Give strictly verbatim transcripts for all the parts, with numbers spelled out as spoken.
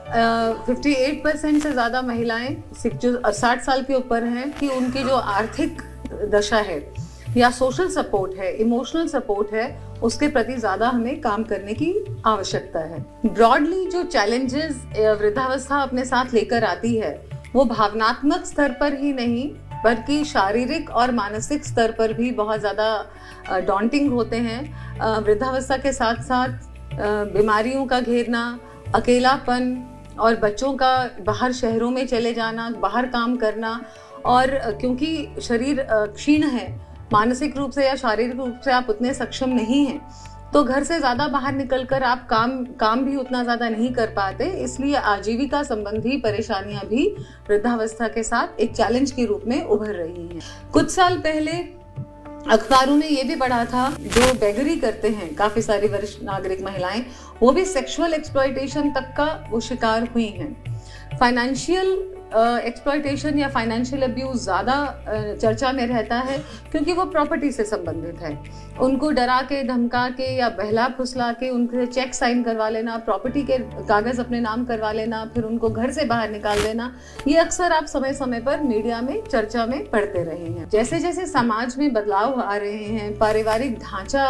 Fifty eight percent से ज़्यादा महिलाएं जो साठ साल के ऊपर हैं कि उनकी जो आर्थिक दशा है या सोशल सपोर्ट है, इमोशनल सपोर्ट है, उसके प्रति ज़्यादा हमें काम करने की आवश्यकता है। ब्रॉडली जो चैलेंजेस वृद्धावस्था अपने साथ लेकर आती है वो भावनात्मक स्तर पर ही नहीं बल्कि शारीरिक और मानसिक स्तर पर भी बहुत ज़्यादा डॉन्टिंग होते हैं। वृद्धावस्था के साथ साथ बीमारियों का घेरना, अकेलापन और बच्चों का बाहर शहरों में चले जाना, बाहर काम करना, और क्योंकि शरीर क्षीण है, मानसिक रूप से या शारीरिक रूप से आप उतने सक्षम नहीं हैं, तो घर से ज़्यादा बाहर निकलकर आप काम काम भी उतना ज़्यादा नहीं कर पाते। इसलिए आजीविका संबंधी परेशानियां भी वृद्धावस्था के साथ एक चैलेंज के रूप में उभर रही हैं। कुछ साल पहले अखबारों में ये भी पढ़ा था, जो बेगरी करते हैं काफ़ी सारी वरिष्ठ नागरिक महिलाएं, वो भी सेक्सुअल एक्सप्लॉयटेशन तक का वो शिकार हुई हैं। फाइनेंशियल एक्सप्लॉयटेशन या फाइनेंशियल अब्यूज ज़्यादा चर्चा में रहता है क्योंकि वो प्रॉपर्टी से संबंधित है। उनको डरा के, धमका के या बहला फुसला के उनसे चेक साइन करवा लेना, प्रॉपर्टी के कागज़ अपने नाम करवा लेना, फिर उनको घर से बाहर निकाल देना, ये अक्सर आप समय समय पर मीडिया में चर्चा में पढ़ते रहे हैं। जैसे जैसे समाज में बदलाव आ रहे हैं, पारिवारिक ढांचा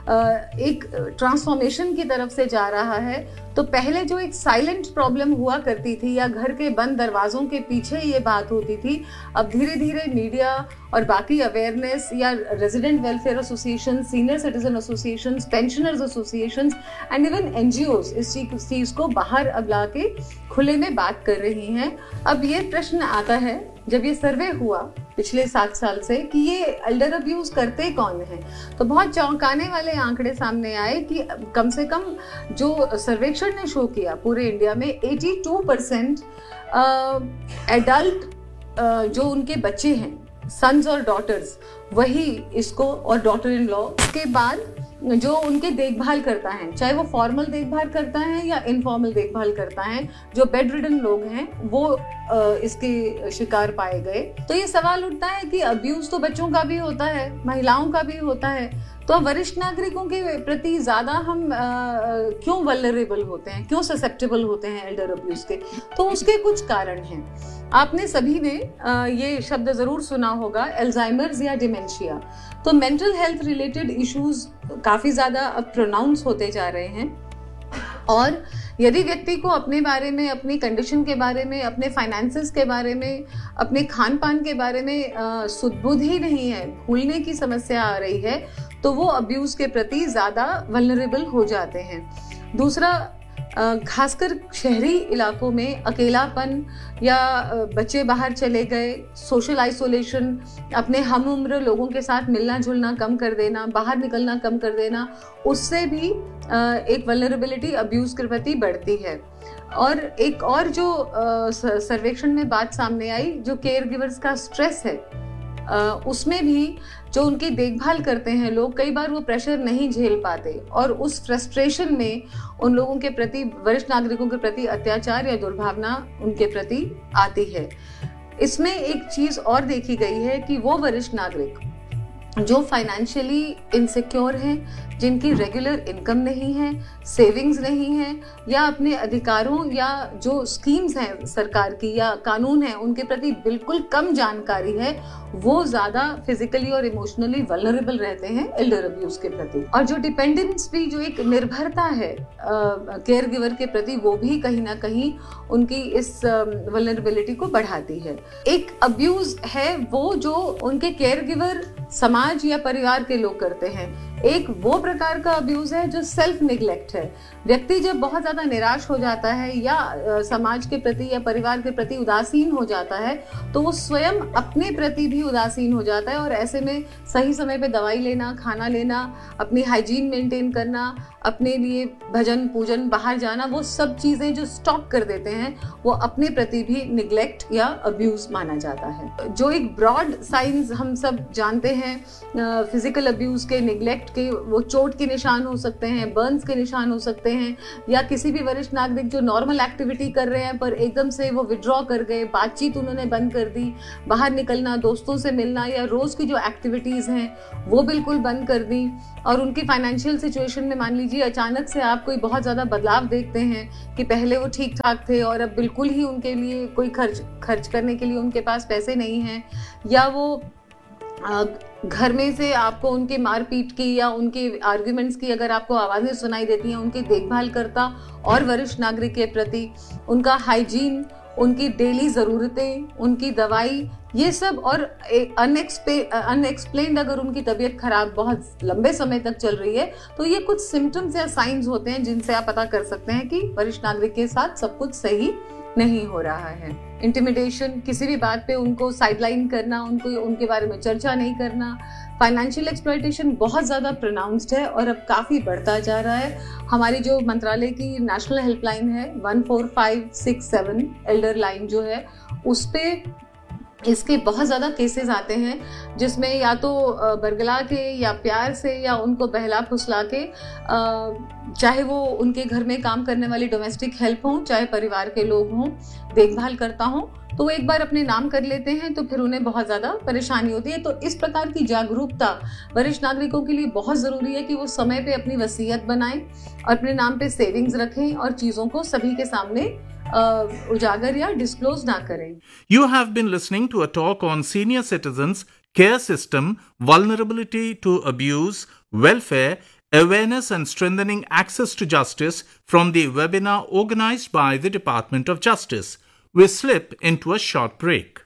एक ट्रांसफॉर्मेशन की तरफ से जा रहा है, तो पहले जो एक साइलेंट प्रॉब्लम हुआ करती थी या घर के बंद दरवाजों के पीछे ये बात होती थी, अब धीरे धीरे मीडिया और बाकी अवेयरनेस या resident welfare association, senior citizen association, pensioners association and even NGOs इस चीज को बाहर अब ला के खुले में बात कर रही हैं। अब ये प्रश्न आता है, जब ये सर्वे हुआ पिछले सात साल से कि ये एल्डर अब्यूज करते कौन हैं, तो बहुत चौंकाने वाले आंकड़े सामने आए कि कम से कम जो सर्वेक्षण ने शो किया पूरे इंडिया में बयासी परसेंट एडल्ट जो उनके बच्चे हैं, सन्स और डॉटर्स, वही इसको, और डॉटर इन लॉ के बाद जो उनके देखभाल करता है, चाहे वो फॉर्मल देखभाल करता है या इनफॉर्मल देखभाल करता है, जो बेड रिडन लोग हैं वो इसके शिकार पाए गए। तो ये सवाल उठता है कि अब्यूज तो बच्चों का भी होता है, महिलाओं का भी होता है, तो वरिष्ठ नागरिकों के प्रति ज्यादा हम आ, क्यों वल्नरेबल होते हैं, क्यों ससेप्टेबल होते हैं एल्डर अब्यूज के? तो उसके कुछ कारण हैं। आपने सभी ने आ, ये शब्द जरूर सुना होगा, एल्जाइमर्स या डिमेंशिया। तो मेंटल हेल्थ रिलेटेड इश्यूज काफी ज्यादा अब प्रोनाउंस होते जा रहे हैं, और यदि व्यक्ति को अपने बारे में, अपनी कंडीशन के बारे में, अपने फाइनेंसेस के बारे में, अपने खान पान के बारे में सुध-बुध ही नहीं है, भूलने की समस्या आ रही है, तो वो अब्यूज के प्रति ज्यादा वल्नरेबल हो जाते हैं। दूसरा, खासकर शहरी इलाकों में अकेलापन या बच्चे बाहर चले गए, सोशल आइसोलेशन, अपने हम उम्र लोगों के साथ मिलना जुलना कम कर देना, बाहर निकलना कम कर देना, उससे भी एक वल्नरेबिलिटी अब्यूज के प्रति बढ़ती है। और एक और जो सर्वेक्षण में बात सामने आई, जो केयर गिवर्स का स्ट्रेस है, उसमें भी जो उनकी देखभाल करते हैं लोग, कई बार वो प्रेशर नहीं झेल पाते और उस फ्रस्ट्रेशन में उन लोगों के प्रति, वरिष्ठ नागरिकों के प्रति अत्याचार या दुर्भावना उनके प्रति आती है। इसमें एक चीज और देखी गई है कि वो वरिष्ठ नागरिक जो फाइनेंशियली इनसिक्योर हैं, जिनकी रेगुलर इनकम नहीं है, सेविंग्स नहीं है, या अपने अधिकारों या जो स्कीम्स हैं सरकार की या कानून है उनके प्रति बिल्कुल कम जानकारी है, वो ज्यादा फिजिकली और इमोशनली वल्नरेबल रहते हैं एल्डर अब्यूज के प्रति। और जो डिपेंडेंस भी, जो एक निर्भरता है केयर गिवर के प्रति, वो भी कहीं ना कहीं उनकी इस वल्नरेबिलिटी को बढ़ाती है। एक अब्यूज है वो जो उनके केयर गिवर, समाज या परिवार के लोग करते हैं। एक वो प्रकार का अब्यूज है जो सेल्फ निग्लेक्ट है। व्यक्ति जब बहुत ज्यादा निराश हो जाता है या समाज के प्रति या परिवार के प्रति उदासीन हो जाता है, तो वो स्वयं अपने प्रति भी उदासीन हो जाता है, और ऐसे में सही समय पे दवाई लेना, खाना लेना, अपनी हाइजीन मेंटेन करना, अपने लिए भजन पूजन, बाहर जाना, वो सब चीजें जो स्टॉप कर देते हैं, वो अपने प्रति भी निग्लेक्ट या अब्यूज माना जाता है। जो एक ब्रॉड साइंस हम सब जानते हैं फिजिकल अब्यूज के, निग्लेक्ट के वो चोट के निशान हो सकते हैं, बर्न्स के निशान हो सकते हैं, या किसी भी वरिष्ठ नागरिक जो नॉर्मल एक्टिविटी कर रहे हैं पर एकदम से वो विड्रॉ कर गए, बातचीत उन्होंने बंद कर दी, बाहर निकलना, दोस्तों से मिलना या रोज की जो एक्टिविटीज हैं वो बिल्कुल बंद कर दी, और उनकी फाइनेंशियल सिचुएशन में मान लीजिए अचानक से आप कोई बहुत ज्यादा बदलाव देखते हैं कि पहले वो ठीक ठाक थे और अब बिल्कुल ही उनके लिए कोई खर्च खर्च करने के लिए उनके पास पैसे नहीं हैं, या वो घर में से आपको उनके मारपीट की या उनके आर्ग्यूमेंट्स की अगर आपको आवाज़ें सुनाई देती हैं, उनकी देखभाल करता और वरिष्ठ नागरिक के प्रति उनका हाइजीन, उनकी डेली ज़रूरतें, उनकी दवाई, ये सब, और अनएक्सप्लेन्ड अगर उनकी तबीयत खराब बहुत लंबे समय तक चल रही है, तो ये कुछ सिम्टम्स या साइंस होते हैं जिनसे आप पता कर सकते हैं कि वरिष्ठ नागरिक के साथ सब कुछ सही नहीं हो रहा है। इंटिमिडेशन, किसी भी बात पे उनको साइडलाइन करना, उनको उनके बारे में चर्चा नहीं करना। फाइनेंशियल एक्सप्लॉयटेशन बहुत ज़्यादा प्रोनाउंस्ड है और अब काफ़ी बढ़ता जा रहा है। हमारी जो मंत्रालय की नेशनल हेल्पलाइन है one four five six seven Elder line जो है, उस पे इसके बहुत ज़्यादा केसेस आते हैं जिसमें या तो बरगला के या प्यार से या उनको बहला फुसला के, चाहे वो उनके घर में काम करने वाली डोमेस्टिक हेल्प हों, चाहे परिवार के लोग हों, देखभाल करता हों, तो वो एक बार अपने नाम कर लेते हैं तो फिर उन्हें बहुत ज़्यादा परेशानी होती है। तो इस प्रकार की जागरूकता वरिष्ठ नागरिकों के लिए बहुत ज़रूरी है कि वो समय पे अपनी वसीयत बनाएं और अपने नाम पे सेविंग्स रखें और चीज़ों को सभी के सामने उजागर या डिस्क्लोज ना करें। You have been listening to a talk on senior citizens care system, vulnerability to abuse, welfare, awareness and strengthening access to justice from the webinar organized by the Department of Justice. We slip into a short break.